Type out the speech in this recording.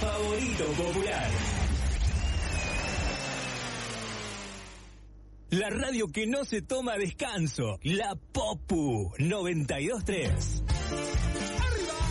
favorito popular. La radio que no se toma descanso. La Popu 92.3. ¡Arriba!